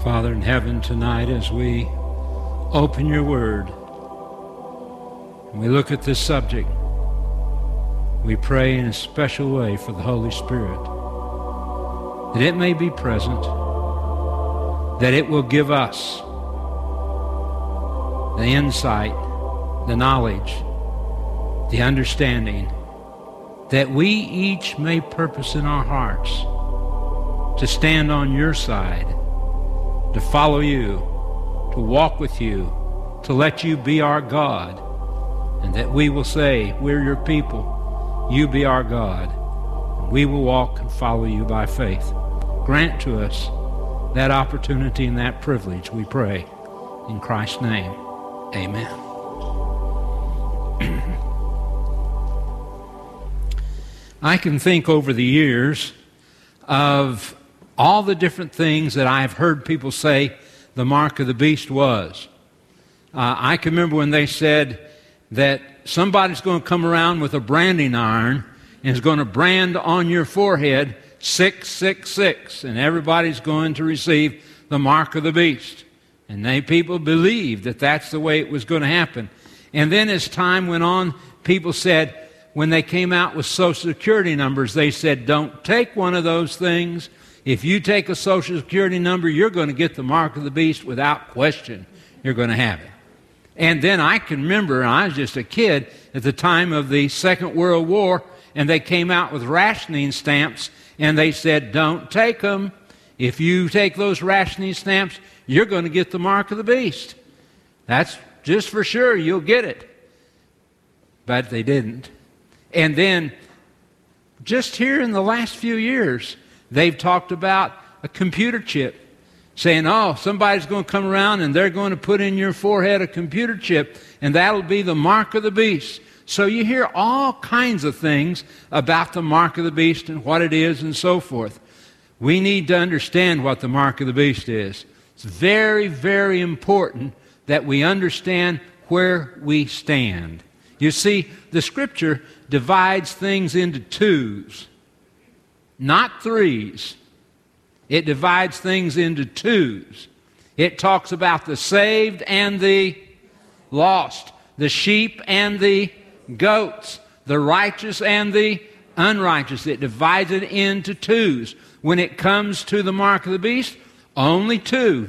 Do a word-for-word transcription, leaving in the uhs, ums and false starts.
Father in heaven, tonight as we open your word and we look at this subject, we pray in a special way for the Holy Spirit, that it may be present, that it will give us the insight, the knowledge, the understanding, that we each may purpose in our hearts to stand on your side, to follow you, to walk with you, to let you be our God, and that we will say, we're your people, you be our God, and we will walk and follow you by faith. Grant to us that opportunity and that privilege, we pray. In Christ's name, amen. I can think over the years of all the different things that I've heard people say the mark of the beast was. Uh, I can remember when they said that somebody's going to come around with a branding iron and is going to brand on your forehead six six six, and everybody's going to receive the mark of the beast. And they people believed that that's the way it was going to happen. And then as time went on, people said, when they came out with Social Security numbers, they said, don't take one of those things. If you take a Social Security number, you're going to get the mark of the beast without question. You're going to have it. And then I can remember, I was just a kid at the time of the Second World War, and they came out with rationing stamps, and they said, don't take them. If you take those rationing stamps, you're going to get the mark of the beast. That's just for sure, you'll get it. But they didn't. And then, just here in the last few years, they've talked about a computer chip, saying, oh, somebody's going to come around and they're going to put in your forehead a computer chip, and that'll be the mark of the beast. So you hear all kinds of things about the mark of the beast and what it is and so forth. We need to understand what the mark of the beast is. It's very, very important that we understand where we stand. You see, the Scripture divides things into twos, not threes. It divides things into twos. It talks about the saved and the lost, the sheep and the goats, the righteous and the unrighteous. It divides it into twos. When it comes to the mark of the beast, only two.